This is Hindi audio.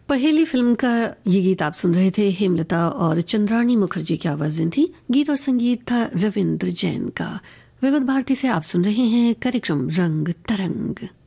पहेली फिल्म का ये गीत आप सुन रहे थे। हेमलता और चंद्राणी मुखर्जी की आवाजें थी। गीत और संगीत था रविंद्र जैन का। विविध भारती से आप सुन रहे हैं कार्यक्रम रंग तरंग।